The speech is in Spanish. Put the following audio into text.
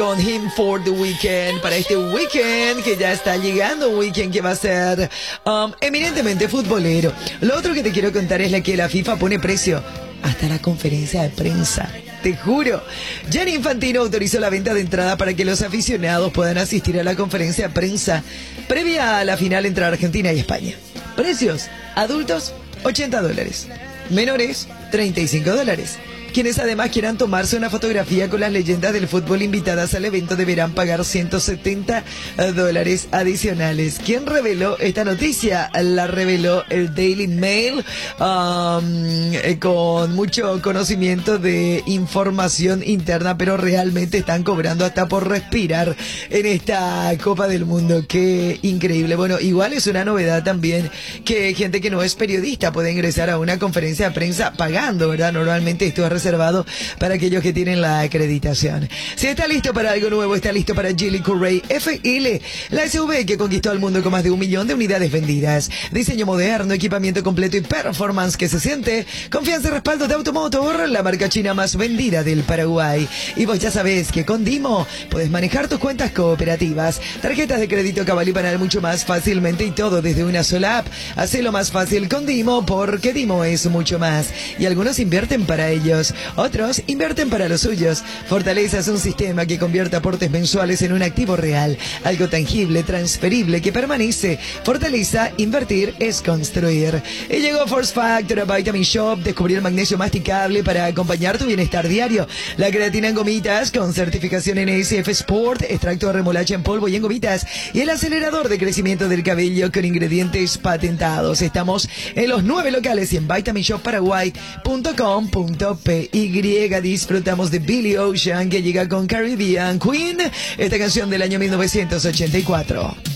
con Him for the Weekend, para este weekend que ya está llegando, un weekend que va a ser eminentemente futbolero. Lo otro que te quiero contar es que la FIFA pone precio hasta la conferencia de prensa. Te juro. Gianni Infantino autorizó la venta de entrada para que los aficionados puedan asistir a la conferencia de prensa previa a la final entre Argentina y España. Precios: adultos, $80. Menores, $35. Quienes además quieran tomarse una fotografía con las leyendas del fútbol invitadas al evento deberán pagar $170 adicionales. ¿Quién reveló esta noticia? La reveló el Daily Mail, con mucho conocimiento de información interna, pero realmente están cobrando hasta por respirar en esta Copa del Mundo. Qué increíble. Bueno, igual es una novedad también que gente que no es periodista puede ingresar a una conferencia de prensa pagando, ¿verdad? Normalmente esto es reservado para aquellos que tienen la acreditación. Si está listo para algo nuevo, está listo para Geely Courage FL, la SUV que conquistó al mundo con más de 1 millón de unidades vendidas. Diseño moderno, equipamiento completo y performance que se siente. Confianza y respaldo de Automotor, la marca china más vendida del Paraguay. Y vos ya sabés que con Dimo puedes manejar tus cuentas cooperativas, tarjetas de crédito, cabal y panal mucho más fácilmente, y todo desde una sola app. Hacelo más fácil con Dimo, porque Dimo es mucho más. Y algunos invierten para ellos, otros invierten para los suyos. Fortaleza es un sistema que convierte aportes mensuales en un activo real, algo tangible, transferible, que permanece. Fortaleza, invertir es construir. Y llegó Force Factor a Vitamin Shop. Descubrí el magnesio masticable para acompañar tu bienestar diario. La creatina en gomitas con certificación NSF Sport, extracto de remolacha en polvo y en gomitas, y el acelerador de crecimiento del cabello con ingredientes patentados. Estamos en los 9 locales y en vitaminshop.paraguay.com.py. Disfrutamos de Billy Ocean, que llega con Caribbean Queen, esta canción del año 1984.